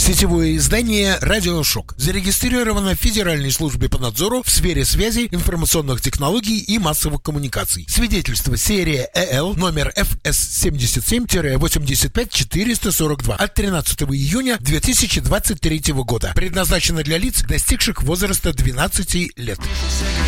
Сетевое издание «Радиошок» зарегистрировано в Федеральной службе по надзору в сфере связи, информационных технологий и массовых коммуникаций. Свидетельство серия ЭЛ номер ФС-77-85442 от 13 июня 2023 года. Предназначено для лиц, достигших возраста 12 лет.